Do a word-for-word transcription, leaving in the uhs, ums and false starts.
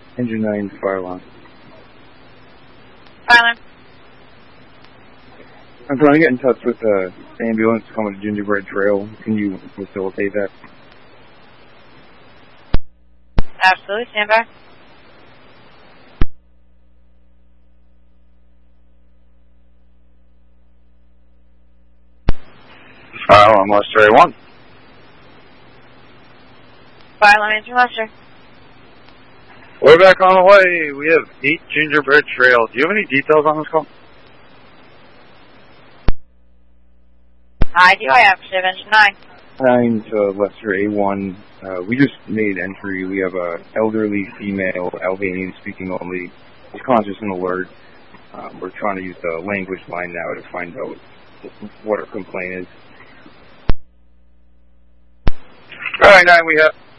Engine nine, fire line. Fire line. I'm trying to get in touch with the uh, ambulance coming to Gingerbread Trail. Can you facilitate that? Absolutely, stand by. Fire line, Lester A one. Fire line, Engine Lester. We're back on the way. We have eight Gingerbread Trail. Do you have any details on this call? I do. I have Engine nine. Nine to Lester A one. Uh, we just made entry. We have a elderly female, Albanian speaking only, conscious and alert. Um, we're trying to use the language line now to find out what her complaint is. All right, nine, we have